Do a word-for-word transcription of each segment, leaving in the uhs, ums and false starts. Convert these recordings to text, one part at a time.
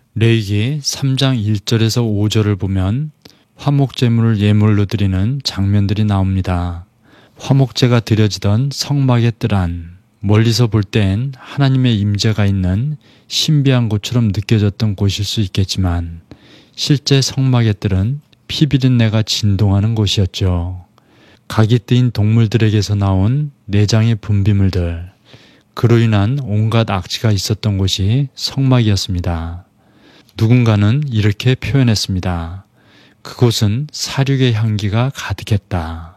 레위기 삼 장 일 절에서 오 절을 보면 화목제물을 예물로 드리는 장면들이 나옵니다. 화목제가 드려지던 성막의 뜰 안, 멀리서 볼 땐 하나님의 임재가 있는 신비한 곳처럼 느껴졌던 곳일 수 있겠지만 실제 성막의 뜰은 피비린내가 진동하는 곳이었죠. 각이 뜨인 동물들에게서 나온 내장의 분비물들, 그로 인한 온갖 악취가 있었던 곳이 성막이었습니다. 누군가는 이렇게 표현했습니다. 그곳은 사륙의 향기가 가득했다.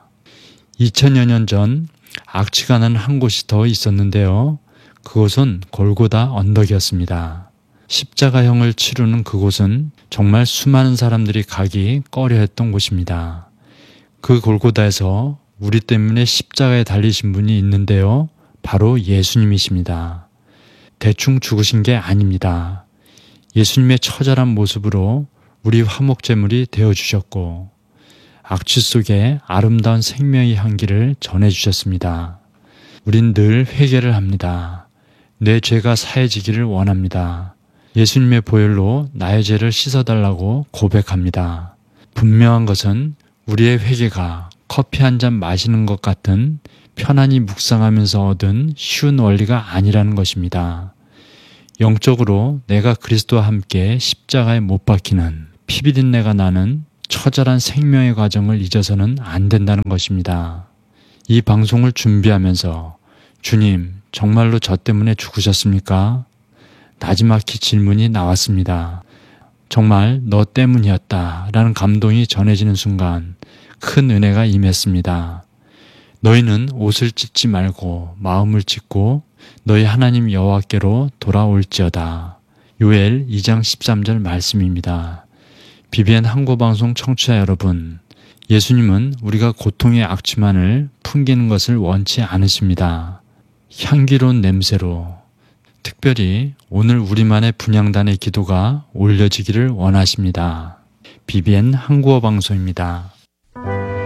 이천여 년 전 악취가 나는 한 곳이 더 있었는데요. 그곳은 골고다 언덕이었습니다. 십자가형을 치르는 그곳은 정말 수많은 사람들이 가기 꺼려했던 곳입니다. 그 골고다에서 우리 때문에 십자가에 달리신 분이 있는데요. 바로 예수님이십니다. 대충 죽으신 게 아닙니다. 예수님의 처절한 모습으로 우리 화목제물이 되어주셨고 악취 속에 아름다운 생명의 향기를 전해주셨습니다. 우린 늘 회개를 합니다. 내 죄가 사해지기를 원합니다. 예수님의 보혈로 나의 죄를 씻어달라고 고백합니다. 분명한 것은 우리의 회개가 커피 한 잔 마시는 것 같은 편안히 묵상하면서 얻은 쉬운 원리가 아니라는 것입니다. 영적으로 내가 그리스도와 함께 십자가에 못 박히는 피비린내가 나는 처절한 생명의 과정을 잊어서는 안 된다는 것입니다. 이 방송을 준비하면서 주님, 정말로 저 때문에 죽으셨습니까? 나지막히 질문이 나왔습니다. 정말 너 때문이었다 라는 감동이 전해지는 순간 큰 은혜가 임했습니다. 너희는 옷을 찢지 말고 마음을 찢고 너희 하나님 여호와께로 돌아올지어다. 요엘 이 장 십삼 절 말씀입니다. 비비엔 한국방송 청취자 여러분, 예수님은 우리가 고통의 악취만을 풍기는 것을 원치 않으십니다. 향기로운 냄새로, 특별히 오늘 우리만의 분향단의 기도가 올려지기를 원하십니다. 비비엔 한국어 방송입니다.